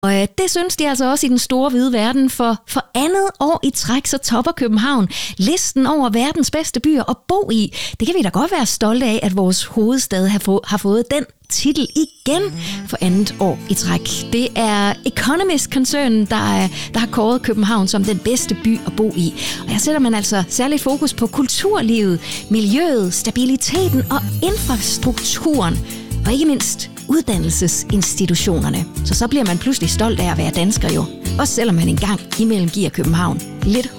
Og det synes de altså også i den store hvide verden, for andet år i træk, så topper København listen over verdens bedste byer at bo i. Det kan vi da godt være stolte af, at vores hovedstad har fået den titel igen for andet år i træk. Det er Economist-koncernen, der har kåret København som den bedste by at bo i. Og her sætter man altså særligt fokus på kulturlivet, miljøet, stabiliteten og infrastrukturen. Og ikke mindst uddannelsesinstitutionerne. Så bliver man pludselig stolt af at være dansker jo. Også selvom man engang imellem giver København lidt